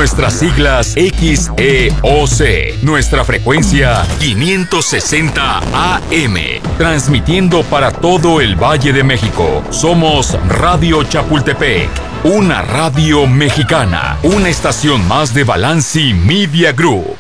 Nuestras siglas XEOC. Nuestra frecuencia 560 AM. Transmitiendo para todo el Valle de México. Somos Radio Chapultepec. Una radio mexicana. Una estación más de Balanci Media Group.